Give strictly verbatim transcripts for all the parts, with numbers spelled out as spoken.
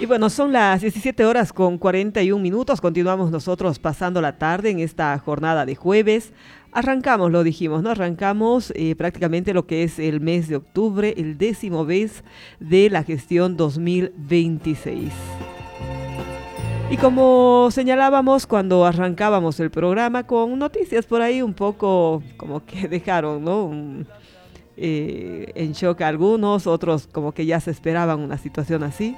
bueno, son las diecisiete horas con cuarenta y un minutos. Continuamos nosotros pasando la tarde en esta jornada de jueves. Arrancamos, lo dijimos, ¿no? Arrancamos eh, prácticamente lo que es el mes de octubre, el décimo mes de la gestión dos mil veintiséis. Y como señalábamos cuando arrancábamos el programa, con noticias por ahí un poco como que dejaron, ¿no? Un, eh, en shock a algunos, otros como que ya se esperaban una situación así.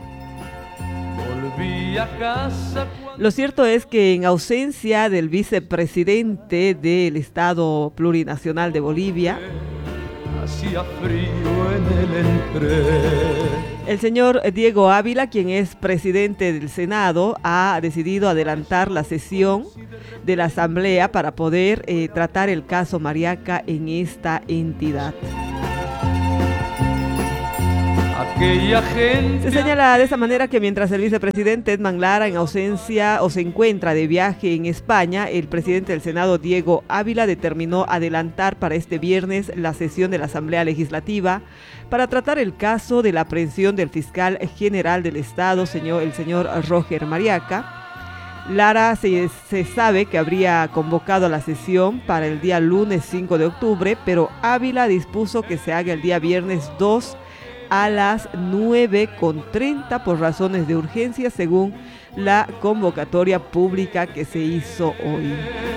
Lo cierto es que en ausencia del vicepresidente del Estado Plurinacional de Bolivia, hacía frío en el el señor Diego Ávila, quien es presidente del Senado, ha decidido adelantar la sesión de la Asamblea para poder eh, tratar el caso Mariaca en esta entidad. Se señala de esa manera que mientras el vicepresidente Edman Lara en ausencia o se encuentra de viaje en España, el presidente del Senado Diego Ávila determinó adelantar para este viernes la sesión de la Asamblea Legislativa para tratar el caso de la aprehensión del fiscal general del Estado, señor, el señor Roger Mariaca. Lara se, se sabe que habría convocado la sesión para el día lunes cinco de octubre, pero Ávila dispuso que se haga el día viernes dos a las nueve con treinta por razones de urgencia, según la convocatoria pública que se hizo hoy.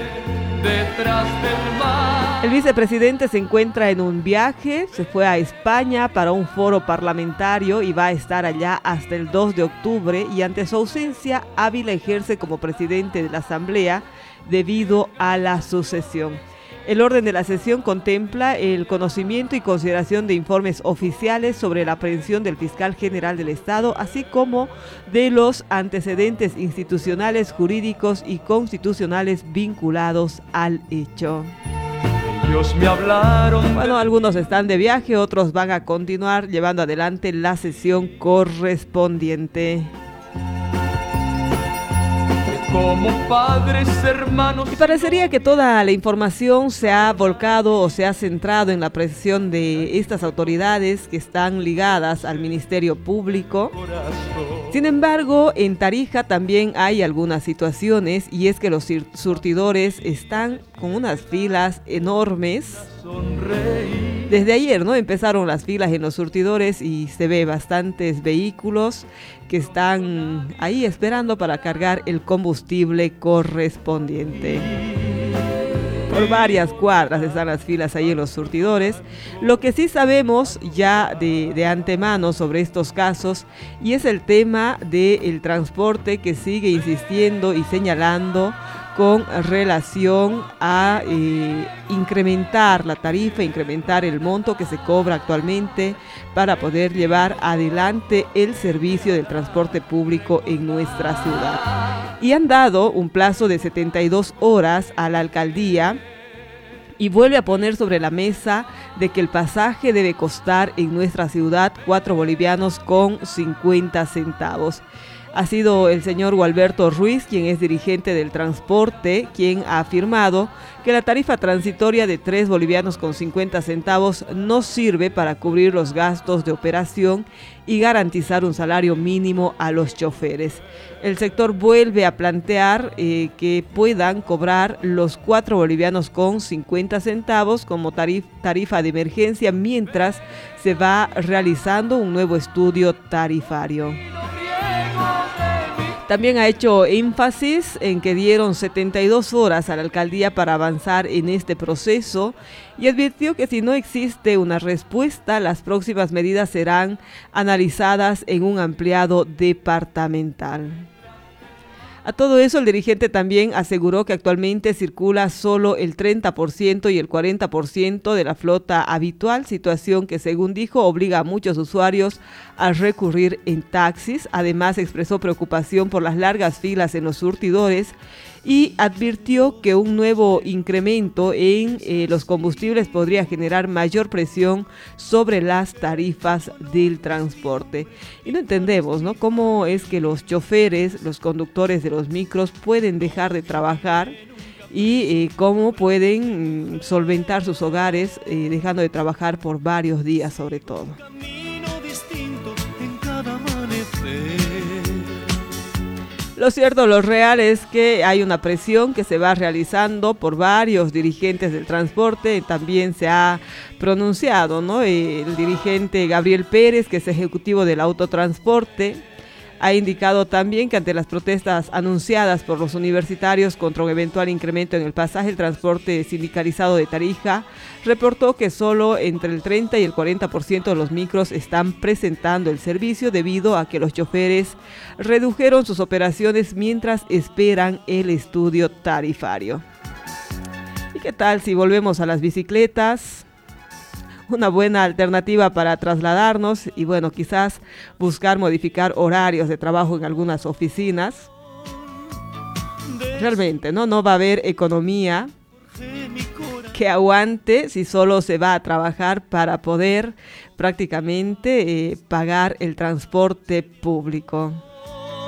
El vicepresidente se encuentra en un viaje, se fue a España para un foro parlamentario y va a estar allá hasta el dos de octubre, y ante su ausencia, Ávila ejerce como presidente de la Asamblea debido a la sucesión. El orden de la sesión contempla el conocimiento y consideración de informes oficiales sobre la aprehensión del fiscal general del Estado, así como de los antecedentes institucionales, jurídicos y constitucionales vinculados al hecho. Ellos me hablaron. Bueno, algunos están de viaje, otros van a continuar llevando adelante la sesión correspondiente. Como padres, hermanos. Y parecería que toda la información se ha volcado o se ha centrado en la presión de estas autoridades que están ligadas al Ministerio Público. Sin embargo, en Tarija también hay algunas situaciones, y es que los surtidores están con unas filas enormes. Desde ayer, ¿no? Empezaron las filas en los surtidores y se ve bastantes vehículos que están ahí esperando para cargar el combustible correspondiente. Por varias cuadras están las filas ahí en los surtidores. Lo que sí sabemos ya de, de antemano sobre estos casos, y es el tema del transporte que sigue insistiendo y señalando con relación a eh, incrementar la tarifa, incrementar el monto que se cobra actualmente para poder llevar adelante el servicio del transporte público en nuestra ciudad. Y han dado un plazo de setenta y dos horas a la alcaldía y vuelve a poner sobre la mesa de que el pasaje debe costar en nuestra ciudad cuatro bolivianos con cincuenta centavos. Ha sido el señor Gualberto Ruiz, quien es dirigente del transporte, quien ha afirmado que la tarifa transitoria de tres bolivianos con cincuenta centavos no sirve para cubrir los gastos de operación y garantizar un salario mínimo a los choferes. El sector vuelve a plantear eh, que puedan cobrar los cuatro bolivianos con cincuenta centavos como tarif- tarifa de emergencia mientras se va realizando un nuevo estudio tarifario. También ha hecho énfasis en que dieron setenta y dos horas a la alcaldía para avanzar en este proceso y advirtió que si no existe una respuesta, las próximas medidas serán analizadas en un ampliado departamental. A todo eso, el dirigente también aseguró que actualmente circula solo el treinta por ciento y el cuarenta por ciento de la flota habitual, situación que, según dijo, obliga a muchos usuarios a recurrir en taxis. Además, expresó preocupación por las largas filas en los surtidores y advirtió que un nuevo incremento en eh, los combustibles podría generar mayor presión sobre las tarifas del transporte. Y no entendemos, ¿no?, cómo es que los choferes, los conductores de los micros pueden dejar de trabajar y eh, cómo pueden mm, solventar sus hogares eh, dejando de trabajar por varios días sobre todo. Lo cierto, lo real es que hay una presión que se va realizando por varios dirigentes del transporte. También se ha pronunciado, ¿no?, el dirigente Gabriel Pérez, que es ejecutivo del autotransporte. Ha indicado también que ante las protestas anunciadas por los universitarios contra un eventual incremento en el pasaje, el transporte sindicalizado de Tarija reportó que solo entre el treinta y el cuarenta por ciento de los micros están presentando el servicio debido a que los choferes redujeron sus operaciones mientras esperan el estudio tarifario. ¿Y qué tal si volvemos a las bicicletas? Una buena alternativa para trasladarnos y bueno, quizás buscar modificar horarios de trabajo en algunas oficinas. Realmente, ¿no? No va a haber economía que aguante si solo se va a trabajar para poder prácticamente eh, pagar el transporte público.